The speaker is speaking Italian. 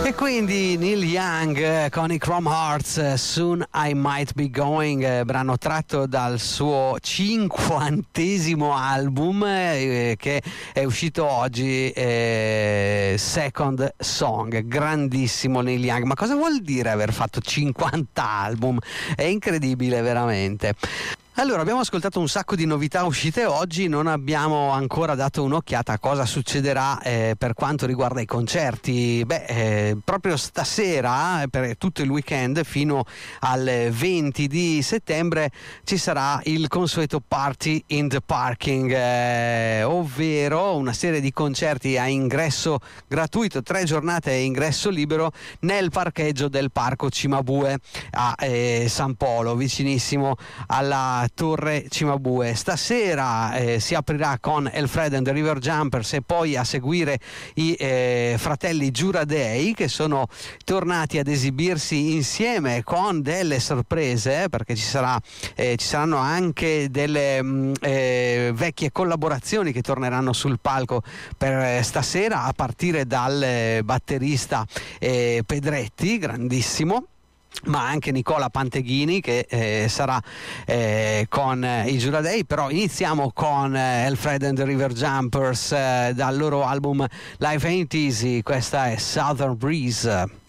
E quindi Neil Young con i Chrome Hearts, Soon I Might Be Going, brano tratto dal suo 50° album che è uscito oggi, Second Song. Grandissimo Neil Young, ma cosa vuol dire aver fatto 50 album? È incredibile veramente. Allora, abbiamo ascoltato un sacco di novità uscite oggi, non abbiamo ancora dato un'occhiata a cosa succederà per quanto riguarda i concerti. Proprio stasera, per tutto il weekend, fino al 20 di settembre, ci sarà il consueto Party in the Parking, ovvero una serie di concerti a ingresso gratuito, 3 giornate a ingresso libero nel parcheggio del Parco Cimabue a San Polo, vicinissimo alla Torre Cimabue. Stasera si aprirà con Alfred and the River Jumpers e poi a seguire i fratelli Giuradei, che sono tornati ad esibirsi insieme con delle sorprese, perché ci saranno anche delle vecchie collaborazioni che torneranno sul palco per stasera, a partire dal batterista Pedretti, grandissimo, ma anche Nicola Panteghini che sarà con i Giuradei. Però iniziamo con Alfred and the River Jumpers dal loro album Life Ain't Easy. Questa è Southern Breeze.